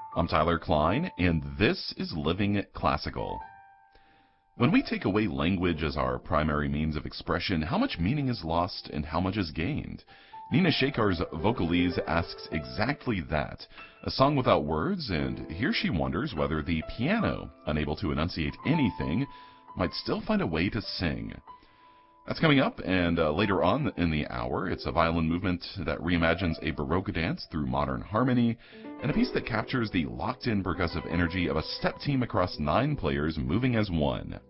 I'm Tyler Klein, and this is Living Classical. When we take away language as our primary means of expression, how much meaning is lost and how much is gained? Nina Shakar's Vocalese asks exactly that. A song without words, and here she wonders whether the piano, unable to enunciate anything, might still find a way to sing. That's coming up, and later on in the hour, it's a violin movement that reimagines a Baroque dance through modern harmony, and a piece that captures the locked-in percussive energy of a step team across 9 players moving as one.